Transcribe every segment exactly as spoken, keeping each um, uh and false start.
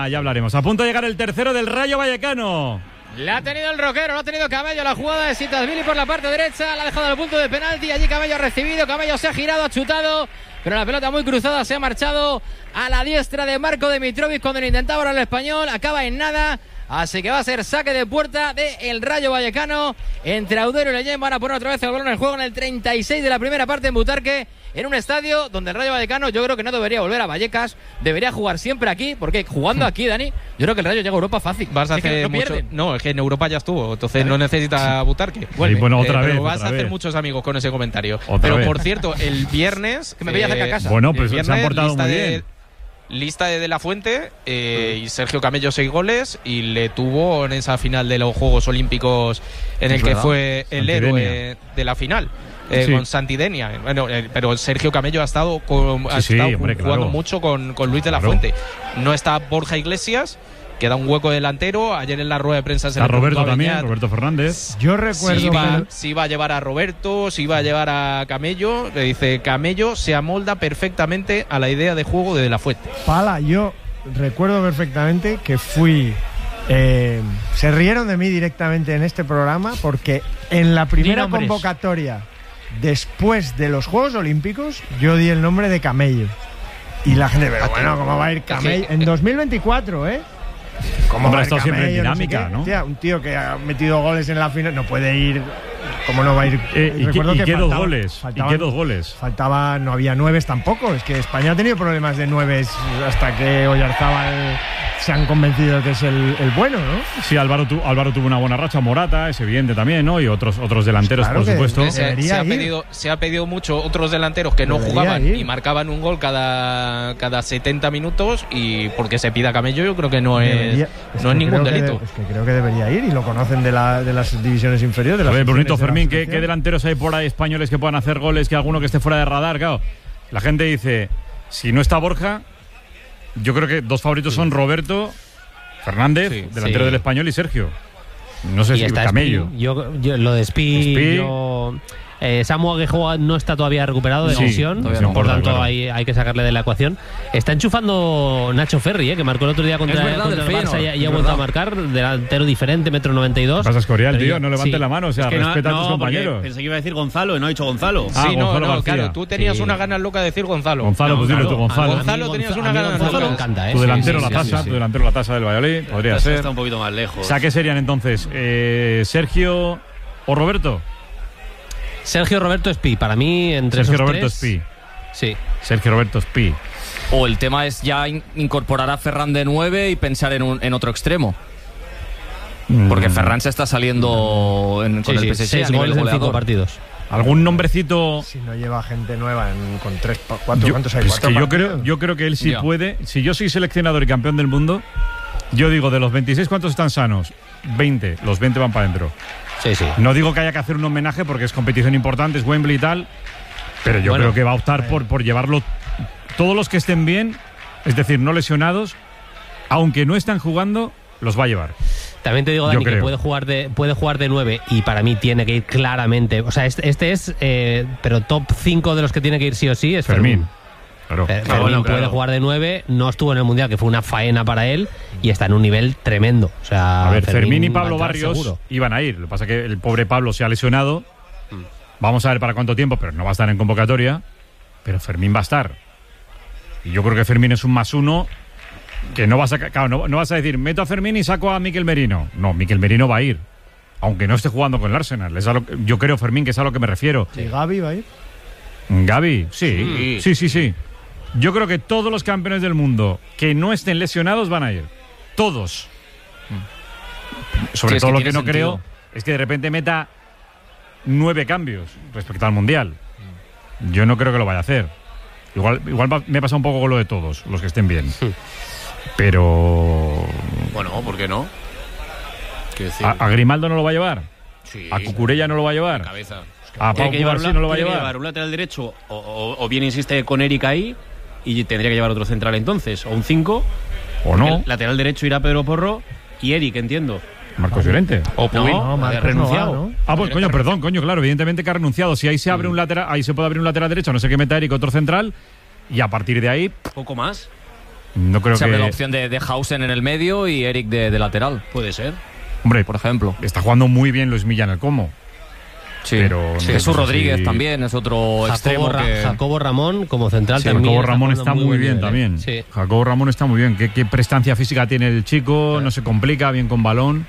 ya, ya hablaremos. A punto de llegar el tercero del Rayo Vallecano. La ha tenido el Roquero, la ha tenido Camello, la jugada de Sitasvili por la parte derecha, la ha dejado al punto de penalti, allí Camello ha recibido, Camello se ha girado, ha chutado, pero la pelota muy cruzada se ha marchado a la diestra de Marco Dimitrovic cuando lo intentaba ahora el español, acaba en nada. Así que va a ser saque de puerta del Rayo Vallecano. Entre Audero y Leyen van a poner otra vez el balón en juego en el treinta y seis de la primera parte en Butarque, en un estadio donde el Rayo Vallecano yo creo que no debería volver a Vallecas, debería jugar siempre aquí, porque jugando aquí, Dani, yo creo que el Rayo llega a Europa fácil. Vas a es hacer que no, mucho, pierden. no, es que en Europa ya estuvo, entonces no necesita Butarque. Bueno, bueno, otra eh, vez. Pero vas otra a hacer vez. muchos amigos con ese comentario. Otra pero vez. por cierto, el viernes que me veía cerca a casa. Bueno, pues el se han portado lista muy de, bien. Lista de, de la Fuente eh, y Sergio Camello seis goles y le tuvo en esa final de los Juegos Olímpicos en el Es que verdad. fue el Santidenia. héroe de la final. Eh, Sí. Con Santidenia. Bueno, eh, pero Sergio Camello ha estado, con, ha Sí, sí, estado hombre, jugando claro. mucho con, con Luis de la Claro. Fuente. No está Borja Iglesias, queda un hueco delantero. Ayer en la rueda de prensa se Está le Roberto preguntó a también, Beñat Roberto Fernández. Yo recuerdo si iba, que- si iba a llevar a Roberto, si iba a llevar a Camello. Le dice, Camello se amolda perfectamente a la idea de juego de De la Fuente. Pala, yo recuerdo perfectamente que fui... Eh, se rieron de mí directamente en este programa porque en la primera nombres. convocatoria después de los Juegos Olímpicos yo di el nombre de Camello y la gente, pero bueno, ¿cómo va a ir Camello? En dos mil veinticuatro, ¿eh? ¿Cómo Hombre, va a ha ir estado siempre en Camello? No sé dinámica, qué. ¿no? Tía, un tío que ha metido goles en la final no puede ir. ¿Cómo no va a ir? Eh, ¿Y qué, Recuerdo y que qué dos faltaban- goles? ¿Y faltaban- qué dos goles? Faltaba, no había nueves tampoco. Es que España ha tenido problemas de nueves hasta que Oyarzábal se han convencido de que es el, el bueno, ¿no? Sí, Álvaro, tu- Álvaro tuvo una buena racha, Morata es evidente también, ¿no? Y otros otros delanteros, Claro por que- supuesto. que Se, Debería se ha ir. pedido, se ha pedido mucho otros delanteros que no Debería jugaban ir. y marcaban un gol cada, cada setenta minutos, y porque se pida Camello yo creo que no es, Debería- no es que ningún creo que delito. de- es que creo que debería ir y lo conocen de, la, de las divisiones inferiores. De A las ver, Brunito secciones de la Fermín, ¿qué, selección. ¿qué delanteros hay por ahí españoles que puedan hacer goles, que alguno que esté fuera de radar? Claro, la gente dice, si no está Borja, yo creo que dos favoritos son Roberto Fernández, Sí, delantero sí. del Español, y Sergio. No sé Y si está Camello. Spi. Yo, yo- lo de Spi, Spi. yo- eh, Samu Aguejoa no está todavía recuperado de Sí, lesión, todavía por no. Gorda, tanto claro. hay, hay que sacarle de la ecuación. Está enchufando Nacho Ferri, eh, que marcó el otro día contra, Es verdad, contra el del Barça Feyenoord, y, ha- y es ha vuelto verdad. a marcar, delantero diferente, metro noventa y dos. ¿Qué pasa, Escorial, Pero tío? yo- No levante sí. la mano, o sea, Es que no- respeta a tus no, porque compañeros. pensé que iba a decir Gonzalo y no ha dicho Gonzalo. Ah, Sí, no, Gonzalo no, García. claro, tú tenías Sí. unas ganas locas de decir Gonzalo. Gonzalo, pues dilo tú, Claro, Gonzalo. a mí Gonzalo tenías Gonzalo- una a mí gana Gonzalo loca. me encanta, ¿eh? Tu Sí, delantero sí, la sí, tasa, sí, sí. tu delantero la tasa del Valladolid, podría Esta ser. está un poquito más lejos. O sea, ¿qué serían entonces? Eh, ¿Sergio o Roberto? Sergio Roberto Spi, para mí entre Sergio esos Roberto tres, Spi. Sí. Sergio Roberto Spi. O el tema es ya in- incorporar a Ferran de nueve y pensar en, un, en otro extremo. Porque Mm. Ferran se está saliendo en- con Sí, el sí, P S G seis a nivel goles en cinco goleador. partidos. ¿Algún nombrecito? Si no lleva gente nueva en- con tres, pa- cuatro, Yo, ¿cuántos hay? es ¿Cuatro que yo partidos? creo, yo creo que él sí Ya. puede. Si yo soy seleccionador y campeón del mundo, yo digo, de los veintiséis, ¿cuántos están sanos? veinte. Los veinte van para adentro. Sí, sí. No digo que haya que hacer un homenaje porque es competición importante, es Wembley y tal, pero yo Bueno, creo que va a optar por, por llevarlo todos los que estén bien, es decir, no lesionados, aunque no están jugando, los va a llevar. También te digo, Yo Dani, que creo. puede jugar de puede jugar de nueve y para mí tiene que ir claramente. O sea, este, este es, eh, pero top cinco de los que tiene que ir sí o sí es Fermín. Fermín. Claro. Fer- Ah, Fermín bueno, puede claro. jugar de nueve, no estuvo en el Mundial, que fue una faena para él, y está en un nivel tremendo. O sea, A ver, Fermín y va a Pablo entrar Barrios seguro. iban a ir. Lo que pasa es que el pobre Pablo se ha lesionado. Vamos a ver para cuánto tiempo, pero no va a estar en convocatoria. Pero Fermín va a estar. Y yo creo que Fermín es un más uno que no vas a, claro, no, no vas a decir, meto a Fermín y saco a Mikel Merino. No, Mikel Merino va a ir. Aunque no esté jugando con el Arsenal. Es a lo que- yo creo, Fermín, que es a lo que me refiero. ¿Y Gavi va a ir? Gavi, sí, sí, sí, sí. Yo creo que todos los campeones del mundo que no estén lesionados van a ir. Todos. Sobre Sí, es todo que lo que tiene no sentido. creo es que de repente meta nueve cambios respecto al Mundial. Yo no creo que lo vaya a hacer. Igual, igual va- me pasa un poco con lo de todos, los que estén bien. Pero Bueno, ¿por qué no? Quiero decir, a, a Grimaldo no lo va a llevar. sí, A Cucurella no lo va a llevar. cabeza. A Pau Tiene que llevar Cubarsí un, no lo va a tiene que llevar. llevar un lateral derecho o, o- o bien insiste con Eric ahí y tendría que llevar otro central entonces, o un cinco. O no. El lateral derecho irá Pedro Porro y Eric, entiendo. Marcos Llorente. O No, no, Marcos ha renunciado. no va, ¿no? Ah, pues coño, perdón, coño, claro, evidentemente que ha renunciado. Si ahí se abre un lateral, ahí se puede abrir un lateral derecho, a no sé qué meta Eric, otro central, y a partir de ahí, Poco más. No creo Se que... abre la opción de, de Hausen en el medio y Eric de, de lateral. Puede ser. Hombre, por ejemplo. Está jugando muy bien Luis Milla en el Como. Sí. Pero Sí. no Jesús sé Rodríguez si- también es otro extremo Jacobo, Ra- que... Jacobo Ramón como central Sí, también. Jacobo Ramón está jugando muy buen bien nivel, también. ¿eh? Sí. Jacobo Ramón está muy bien. ¿Qué, qué prestancia física tiene el chico? No se complica, bien con balón.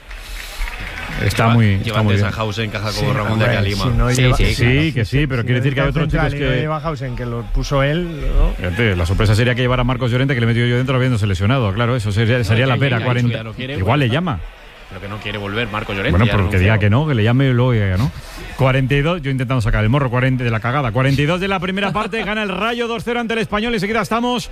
Está Lleva- muy, lleva está muy antes bien. a Hausen que a Jacobo Sí, Ramón de aquí a hombre, Lima. si no Sí, lleva- sí, Sí, claro. que sí, pero quiere decir que hay otros chicos central y no que... lleva Hausen, que lo puso él, ¿no? Fíjate, la sorpresa sería que llevara a Marcos Llorente, que le metió yo dentro habiéndose lesionado. Claro, eso sería, sería la que pera. ya ha dicho cuarenta. que ya no quiere, Igual pues le está. llama. Pero que no quiere volver Marco Llorente. Bueno, ya pero que renunció. diga que no, que le llame y luego diga que no. cuarenta y dos, yo intentando sacar el morro, cuarenta de la cagada. cuarenta y dos de la primera parte, gana el Rayo dos cero ante el Español. Enseguida estamos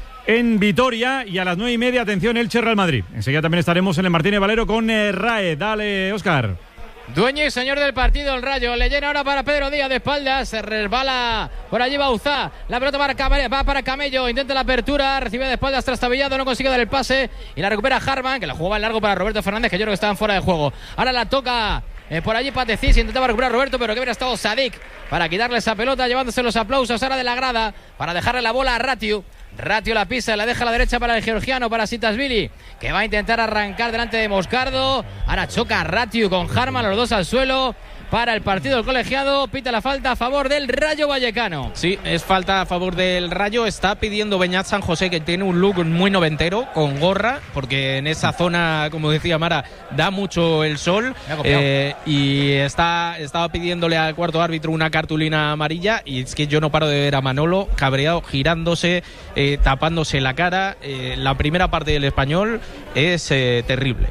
en Vitoria y a las nueve y media, atención, Elche Real Madrid. Enseguida también estaremos en el Martínez Valero con eh, RAE. Dale, Óscar. Dueño y señor del partido, el Rayo. Le llena ahora para Pedro Díaz de espaldas. Se resbala por allí Bauzá. La pelota para Came- va para Camello. Intenta la apertura. Recibe de espaldas trastabillado. No consigue dar el pase. Y la recupera Harman, que la jugaba en largo para Roberto Fernández, que yo creo que estaban fuera de juego. Ahora la toca eh, por allí Patecís. Intentaba recuperar Roberto, pero que hubiera estado Sadik para quitarle esa pelota, llevándose los aplausos ahora de la grada para dejarle la bola a Ratiu. Ratio la pisa, la deja a la derecha para el georgiano, para Sitasvili, que va a intentar arrancar delante de Moscardo. Ahora choca Ratio con Harman, los dos al suelo. Para el partido del colegiado, pita la falta a favor del Rayo Vallecano. Sí, es falta a favor del Rayo. Está pidiendo Beñat San José, que tiene un look muy noventero, con gorra, porque en esa zona, como decía Mara, da mucho el sol. Me ha copiado. Eh, y está, estaba pidiéndole al cuarto árbitro una cartulina amarilla. Y es que yo no paro de ver a Manolo cabreado, girándose, eh, tapándose la cara. Eh, la primera parte del Español es eh, terrible.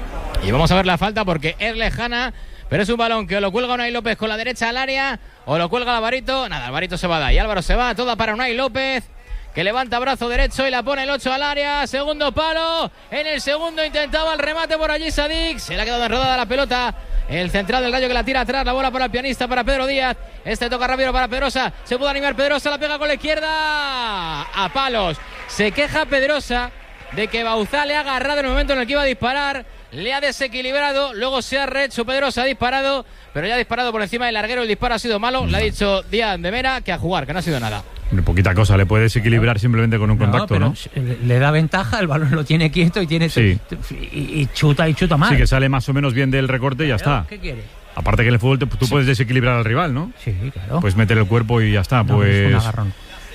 Y vamos a ver la falta porque es lejana, pero es un balón que o lo cuelga Unai López con la derecha al área o lo cuelga Alvarito. Nada, Alvarito se va de ahí. Álvaro se va, toda para Unai López, que levanta brazo derecho y la pone el ocho al área. Segundo palo. En el segundo intentaba el remate por allí Sadik. Se le ha quedado enredada la pelota. El central del Rayo que la tira atrás. La bola para el pianista, para Pedro Díaz. Este toca rápido para Pedrosa. Se puede animar Pedrosa. La pega con la izquierda. A palos. Se queja Pedrosa de que Bauzá le ha agarrado en el momento en el que iba a disparar. Le ha desequilibrado, luego se ha rehecho Pedrosa, ha disparado, pero ya ha disparado por encima del larguero. El disparo ha sido malo. Le ha dicho Díaz de Mera que a jugar, que no ha sido nada. Hombre, poquita cosa, le puede desequilibrar simplemente con un contacto, pero ¿no? le- Le da ventaja, el balón lo tiene quieto y tiene Sí. y, y chuta y chuta mal. Sí, que sale más o menos bien del recorte y ya está. ¿Qué quiere? Aparte que en el fútbol te- tú puedes desequilibrar al rival, ¿no? Sí, claro. Puedes meter el cuerpo y ya está. No, es un Pues agarrón.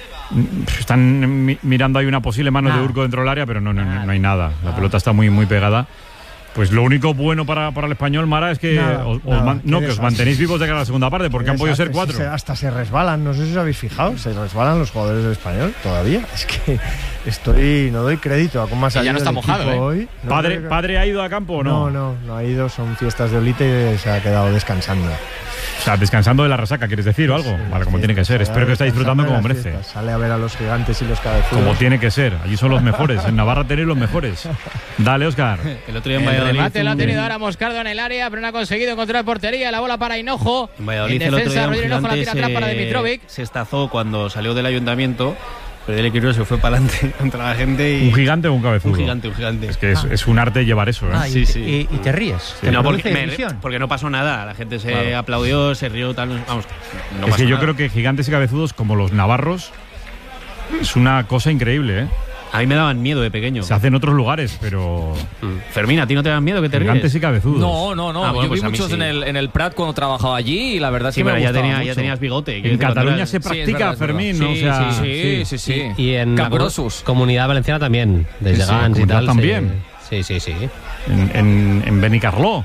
están mi- mirando ahí una posible mano Nada. de Urco dentro del área, pero no, no, no, Nada. no hay nada. La Nada. pelota está muy, muy pegada. Pues lo único bueno para, para el Español, Mara, es que, Nada, os, os nada, man- qué no, que os desastre. mantenéis vivos de cara a la segunda parte, porque han podido ser Desastre, cuatro. se- Hasta se resbalan, no sé si os habéis fijado, se resbalan los jugadores del Español todavía. Es que estoy, no doy crédito a cómo ha Y ya salido no está el mojado, equipo ¿eh? hoy. No ¿Padre, creo que- ¿Padre ha ido a campo o no? No, no, no ha ido, son fiestas de Olite y se ha quedado descansando. O sea, descansando de la resaca, ¿quieres decir o algo? Sí, Vale, las como tiene que fiestas, ser. se ha Espero que estáis disfrutando como descansando de merece. las fiestas. Sale a ver a los gigantes y los cabezudos. Como tiene que ser. Allí son los mejores. En Navarra tenéis los mejores. Dale, Óscar. El otro día en El Valladolid. remate lo ha un- tenido ahora Moscardo en el área, pero no ha conseguido encontrar portería. La bola para Hinojo. En Valladolid En el otro defensa, día un Rodrigo Hinojo la gigante tira atrás para se, Dimitrovic. se estazó cuando salió del ayuntamiento, pero el equipo se fue para adelante contra la gente y... ¿Un gigante o un cabezudo? Un gigante, un gigante. Es que es, es un arte llevar eso, ¿eh? Ah, y, Sí, te- sí. y- y te ríes. Que Te no, produce porque, me- tensión. porque no pasó nada, la gente se Claro. aplaudió, se rió, tal, vamos, no es pasó que yo nada. creo que gigantes y cabezudos, como los navarros, es una cosa increíble, ¿eh? A mí me daban miedo de pequeño. Se hace en otros lugares, pero Mm. Fermín, ¿a ti no te dan miedo que te ríes? gigantes y cabezudos. No, no, no. Ah, bueno, Yo pues vi a mí muchos sí. en, el, en el Prat cuando trabajaba allí y la verdad es Sí, que me pero ya, gustaba tenía, ya mucho. tenías bigote. quiero En decir, cuando Cataluña era- se Sí, es practica, verdad, es verdad. Fermín, ¿no? O Sí, sea, sí, sí, sí, sí. Y en Capgrossos. la Comunidad Valenciana también, desde Sí, sí, Gans y Comunidad tal. también. Sí, sí, sí. sí. En, en, en Benicarló.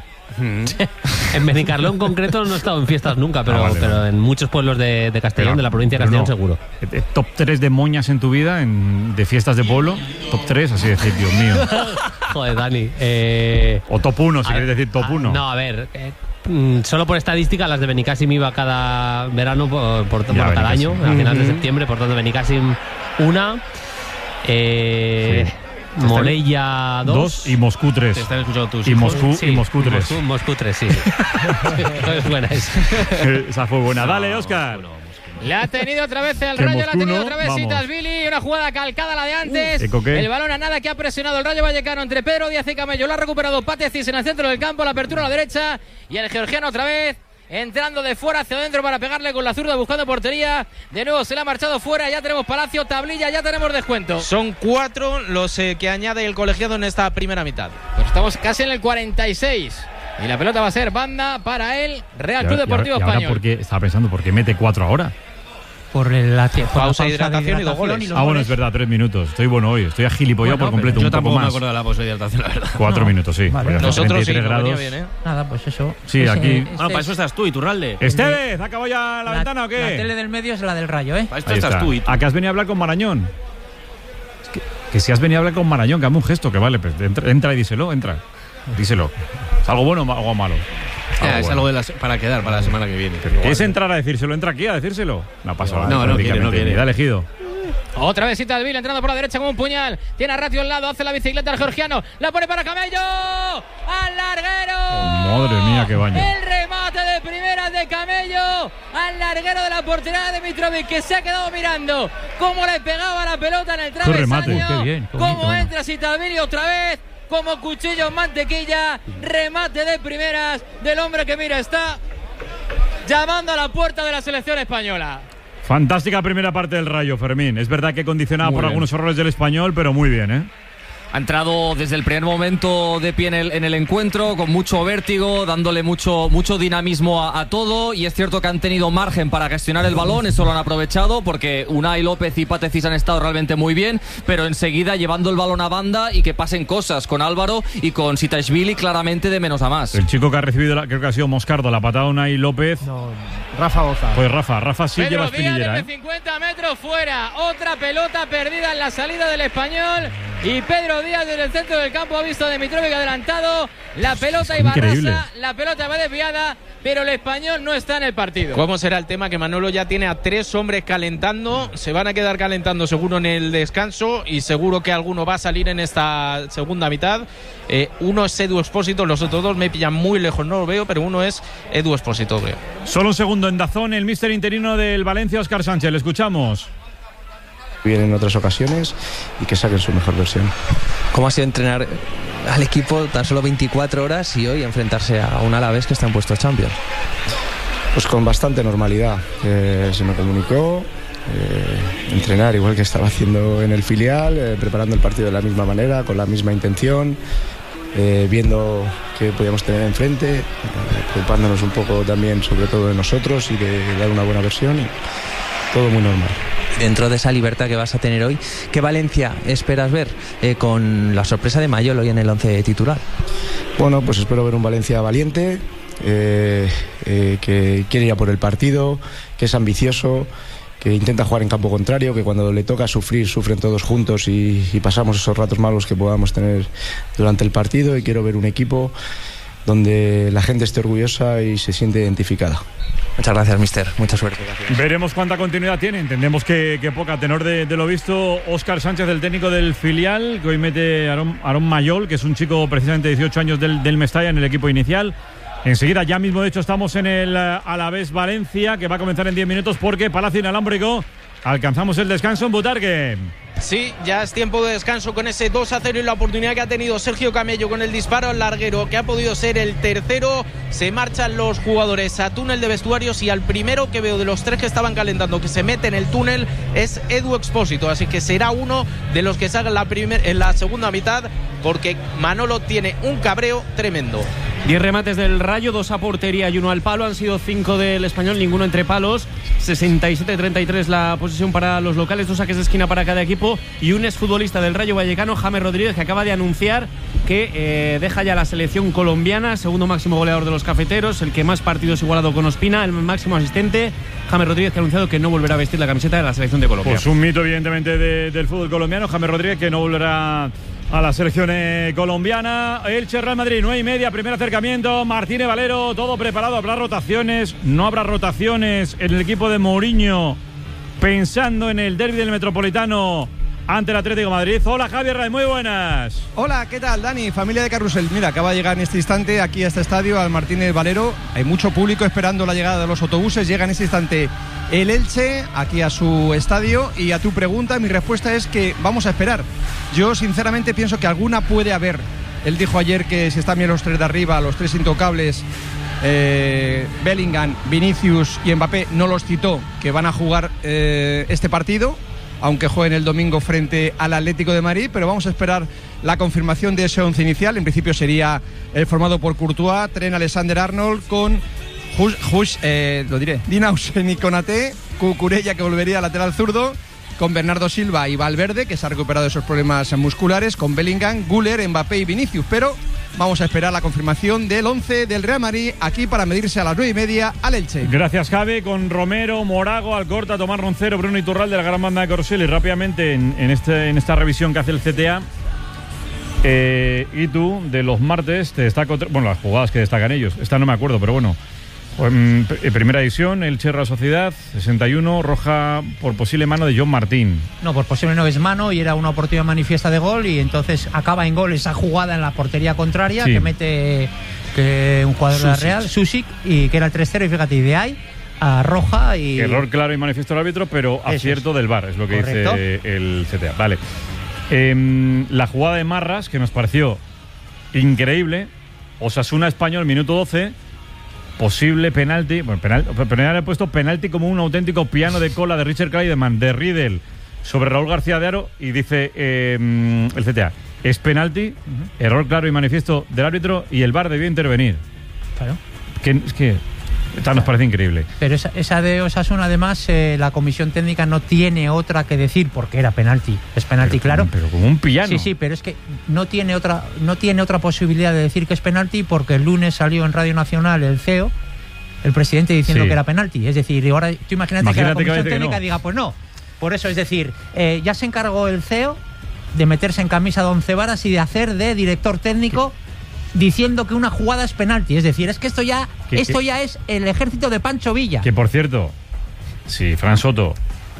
En Benicarló en concreto no he estado en fiestas nunca, pero, Ah, vale, pero vale. en muchos pueblos de, de Castellón, Pero- de la provincia de pero Castellón, no. seguro. Eh, eh, Top tres de moñas en tu vida, en, de fiestas de pueblo. Top tres, así decir, Dios mío. Joder, Dani. Eh, O top uno, si a quieres ver, decir top a- uno. No, a ver. eh, mm, solo por estadística, las de Benicassim iba cada verano, por, por- Ya, por cada año, Benicassim. a finales de Ujú. septiembre. Por tanto, Benicassim una. Eh, Morella dos. Dos y Moscú tres. Te están escuchando tus Y hijos. Moscú, Sí, y Moscú tres. Moscú, Moscú tres, sí. sí. Es buena esa. Esa fue buena. Dale, Óscar. La ha tenido otra vez el Que Rayo, la ha Moscú tenido no, otra vez vamos. Sitasvili. Una jugada calcada a la de antes. ¿eco qué? El balón a nada que ha presionado el Rayo Vallecano entre Pedro Díaz y Camello. Lo ha recuperado Patecis en el centro del campo. La apertura a la derecha. Y el georgiano otra vez. entrando de fuera hacia adentro para pegarle con la zurda buscando portería. De nuevo se le ha marchado fuera, ya tenemos Palacio, tablilla, ya tenemos descuento. Son cuatro los eh, que añade el colegiado en esta primera mitad. Pues estamos casi en el cuarenta y seis. Y la pelota va a ser banda para el Real Club Deportivo y ahora, y ahora Español. porque, estaba pensando, ¿por qué mete cuatro ahora? Por la por pausa la de hidratación y dos goles. Ah, bueno, es verdad, tres minutos. Estoy bueno hoy, estoy agilipollado Bueno, por completo, Yo un poco tampoco me más. acuerdo de la pausa de hidratación, la verdad. Cuatro No. minutos, sí. Vale. Voy a hacer Nosotros sí, treinta y tres nos venía grados. bien, ¿eh? Nada, pues eso. Sí, Ese- aquí- este Bueno, para es- eso estás tú, Iturralde. Estevez, ¿ha acabado ya la, la- ventana o qué? La tele del medio es la del Rayo, ¿eh? Para esto Ahí estás está. tú. Y ¿A qué has venido a hablar con Marañón? Es que, que si has venido a hablar con Marañón, que hazme un gesto, que vale, pues entra, entra y díselo, entra. Díselo. ¿Es algo bueno o algo malo? Ya, es bueno. algo de las- para quedar para la semana que viene. ¿Qué es entrar a decírselo? Entra aquí a decírselo. No pasa nada. No, no quiere, no quiere. Ni da elegido. Otra vez Cittadeville entrando por la derecha con un puñal. Tiene a Ratio al lado, hace la bicicleta el georgiano. La pone para Camello. Al larguero. Oh, madre mía, qué baño. El remate de primeras de Camello. Al larguero de la portería de Mitrovic, que se ha quedado mirando cómo le pegaba la pelota en el travesaño. remate, qué bien, qué Cómo bonito, entra Cittadeville otra vez. Como cuchillo en mantequilla. Remate de primeras del hombre que, mira, está llamando a la puerta de la selección española. Fantástica primera parte del Rayo, Fermín. Es verdad que condicionada Muy por bien. algunos errores del Español, pero muy bien, ¿eh? Ha entrado desde el primer momento de pie en el, en el encuentro, con mucho vértigo, dándole mucho, mucho dinamismo a, a todo. Y es cierto que han tenido margen para gestionar el balón, eso lo han aprovechado, porque Unai López y Patecis han estado realmente muy bien, pero enseguida llevando el balón a banda y que pasen cosas con Álvaro y con Sitashvili claramente de menos a más. El chico que ha recibido, la, creo que ha sido Moscardo, la patada Unai López. No, Rafa Boza. Pues Rafa, Rafa sí Pedro lleva Díaz espinillera, desde ¿eh? cincuenta metros fuera. Otra pelota perdida en la salida del Español. Y Pedro Díaz desde el centro del campo ha visto a Dimitrovic adelantado. La pelota iba Increíble. rasa, la pelota va desviada, pero el Español no está en el partido. ¿Cómo será el tema? Que Manolo ya tiene a tres hombres calentando. Se van a quedar calentando seguro en el descanso y seguro que alguno va a salir en esta segunda mitad. Eh, uno es Edu Expósito, los otros dos me pillan muy lejos, no lo veo, pero uno es Edu Expósito, veo. Solo un segundo en Dazón, el míster interino del Valencia, Óscar Sánchez. Le escuchamos. Bien en otras ocasiones y que saquen su mejor versión. ¿Cómo ha sido entrenar al equipo tan solo veinticuatro horas y hoy enfrentarse a un Alavés que está en puestos Champions? Pues con bastante normalidad. Eh, se me comunicó eh, entrenar igual que estaba haciendo en el filial, eh, preparando el partido de la misma manera, con la misma intención, eh, viendo qué podíamos tener enfrente, eh, preocupándonos un poco también sobre todo de nosotros y de dar una buena versión y todo muy normal. Dentro de esa libertad que vas a tener hoy, ¿qué Valencia esperas ver eh, con la sorpresa de Mayol hoy en el once titular? Bueno, pues espero ver un Valencia valiente, eh, eh, que quiere ir a por el partido, que es ambicioso, que intenta jugar en campo contrario, que cuando le toca sufrir, sufren todos juntos y, y pasamos esos ratos malos que podamos tener durante el partido. Y quiero ver un equipo donde la gente esté orgullosa y se siente identificada. Muchas gracias, mister. Mucha suerte. Gracias. Veremos cuánta continuidad tiene. Entendemos que, que poca, tenor de, de lo visto. Óscar Sánchez, el técnico del filial, que hoy mete a Aarón, Aarón Mayol, que es un chico precisamente de dieciocho años del, del Mestalla en el equipo inicial. Enseguida, ya mismo, de hecho, estamos en el uh, Alavés Valencia, que va a comenzar en diez minutos porque Palacio Inalámbrico. Alcanzamos el descanso en Butarque. Sí, ya es tiempo de descanso con ese dos a cero y la oportunidad que ha tenido Sergio Camello con el disparo al larguero, que ha podido ser el tercero. Se marchan los jugadores a túnel de vestuarios y al primero que veo de los tres que estaban calentando que se mete en el túnel es Edu Expósito, así que será uno de los que salgan la primer, en la segunda mitad, porque Manolo tiene un cabreo tremendo. Diez remates del Rayo, dos a portería y uno al palo. Han sido cinco del Español, ninguno entre palos. sesenta y siete treinta y tres la posesión para los locales, dos saques de esquina para cada equipo. Y un exfutbolista del Rayo Vallecano, James Rodríguez, que acaba de anunciar que eh, deja ya la selección colombiana, segundo máximo goleador de los cafeteros, el que más partidos igualado con Ospina, el máximo asistente. James Rodríguez, que ha anunciado que no volverá a vestir la camiseta de la selección de Colombia. Pues un mito, evidentemente, de, del fútbol colombiano. James Rodríguez, que no volverá a la selección eh, colombiana. Elche Real Madrid, nueve y media, primer acercamiento. Martínez Valero, todo preparado. Habrá rotaciones, no habrá rotaciones en el equipo de Mourinho, pensando en el derbi del Metropolitano ante el Atlético de Madrid. Hola, Javier Rey, muy buenas. Hola, ¿qué tal, Dani? Familia de Carrusel. Mira, acaba de llegar en este instante aquí a este estadio, al Martínez Valero. Hay mucho público esperando la llegada de los autobuses. Llega en este instante el Elche aquí a su estadio. Y a tu pregunta, mi respuesta es que vamos a esperar. Yo, sinceramente, pienso que alguna puede haber. Él dijo ayer que si están bien los tres de arriba, los tres intocables, eh, Bellingham, Vinicius y Mbappé no los citó, que van a jugar eh, este partido, aunque jueguen el domingo frente al Atlético de Madrid, pero vamos a esperar la confirmación de ese once inicial. En principio sería el formado por Courtois, Trent Alexander-Arnold con Hush, Hush eh, lo diré, Dinausen y Konaté, Cucurella, que volvería al lateral zurdo, con Bernardo Silva y Valverde, que se ha recuperado de esos problemas musculares, con Bellingham, Güler, Mbappé y Vinicius, pero vamos a esperar la confirmación del once del Real Madrid aquí para medirse a las nueve y media al Elche. Gracias, Javi, con Romero, Morago, Alcorta, Tomás Roncero, Bruno Iturralde de la gran banda de Corusel. Y rápidamente en, en, este, en esta revisión que hace el C T A, eh, y tú de los martes te destaco, bueno, las jugadas que destacan ellos, esta no me acuerdo, pero bueno. En primera edición, el Real Sociedad, sesenta y uno, roja por posible mano de John Martín. No, por posible no es mano y era una oportunidad manifiesta de gol y entonces acaba en gol esa jugada en la portería contraria, sí, que mete que un jugador de la Real, Susic, y que era el tres cero, y fíjate, y de ahí a roja y... Error claro y manifiesto del árbitro, pero acierto es del V A R, es lo que Correcto. dice el C T A. Vale. Eh, la jugada de Marras, que nos pareció increíble, Osasuna Español, minuto doce, posible penalti, bueno, penal, penal, he puesto penalti como un auténtico piano de cola de Richard Kleidemann, de Riedel sobre Raúl García de Aro, y dice eh, el C T A, es penalti, uh-huh. error claro y manifiesto del árbitro, y el V A R debió intervenir. Claro. Que, es que esta nos parece increíble. Pero esa, esa de Osasuna, además, eh, la comisión técnica no tiene otra que decir porque era penalti. Es penalti, pero, claro. Pero como un piano. Sí, sí, pero es que no tiene otra, no tiene otra posibilidad de decir que es penalti, porque el lunes salió en Radio Nacional el C E O, el presidente, diciendo sí. que era penalti. Es decir, ahora tú imagínate, imagínate que la comisión que técnica no. diga, pues no. Por eso, es decir, eh, ya se encargó el C E O de meterse en camisa de once varas y de hacer de director técnico, ¿Qué? diciendo que una jugada es penalti. Es decir, es que esto ya ¿Qué, esto qué? ya es el ejército de Pancho Villa. Que, por cierto, si Fran Soto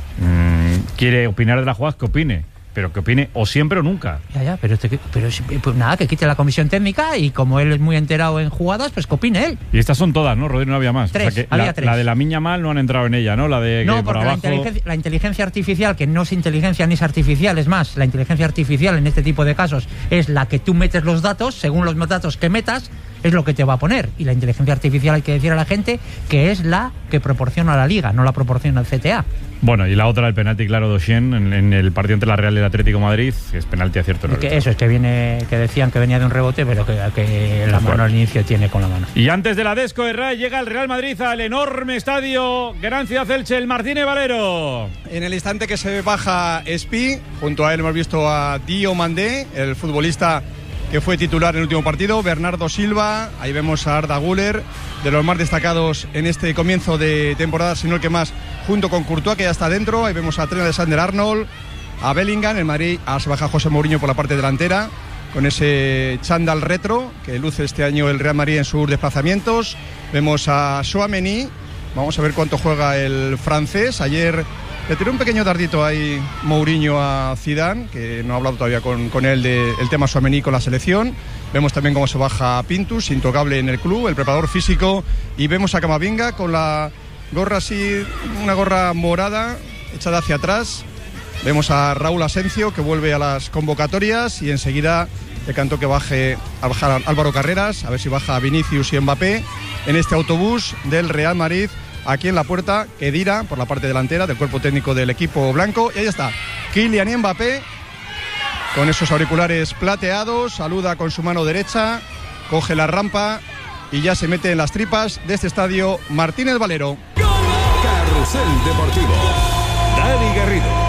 mmm, quiere opinar de la jugada, que opine. Pero que opine o siempre o nunca. Ya, ya, pero, este, pero pues nada, que quite la comisión técnica y como él es muy enterado en jugadas, pues que opine él. Y estas son todas, ¿no, Rodrigo? No había más. Tres, o sea que había la, tres. La de la Miña Mal no han entrado en ella, ¿no? La de no, que porque por abajo... la, inteligencia, la inteligencia artificial, que no es inteligencia ni es artificial, es más, la inteligencia artificial en este tipo de casos es la que tú metes los datos, según los datos que metas, es lo que te va a poner. Y la inteligencia artificial, hay que decir a la gente, que es la que proporciona la Liga, no la proporciona el C T A. Bueno, y la otra, el penalti claro de Oshien en, en el partido entre la Real y el Atlético de Madrid, es penalti a cierto nivel. Eso es que viene, que decían que venía de un rebote, pero que, que la mano al inicio tiene con la mano. Y antes de la Desco de Ray llega el Real Madrid al enorme estadio Gran Ciudad Elche, el Martínez Valero. En el instante que se baja Espi, junto a él hemos visto a Diomandé, el futbolista que fue titular en el último partido, Bernardo Silva, ahí vemos a Arda Güler, de los más destacados en este comienzo de temporada, sino el que más, junto con Courtois, que ya está dentro. Ahí vemos a Trent Alexander-Arnold, a Bellingham. En Madrid se baja José Mourinho por la parte delantera, con ese chándal retro que luce este año el Real Madrid en sus desplazamientos. Vemos a Tchouaméni, vamos a ver cuánto juega el francés. Ayer le tiró un pequeño dardito ahí Mourinho a Zidane, que no ha hablado todavía con, con él del de tema Tchouaméni con la selección. Vemos también cómo se baja Pintus, intocable en el club, el preparador físico. Y vemos a Camavinga con la gorra así, una gorra morada, echada hacia atrás. Vemos a Raúl Asencio, que vuelve a las convocatorias, y enseguida le cantó que baje a bajar Álvaro Carreras, a ver si baja Vinicius y Mbappé en este autobús del Real Madrid. Aquí en la puerta, Kedira, por la parte delantera del cuerpo técnico del equipo blanco. Y ahí está, Kylian Mbappé, con esos auriculares plateados, saluda con su mano derecha, coge la rampa y ya se mete en las tripas de este estadio Martínez Valero. Carrusel Deportivo. Dani Garrido.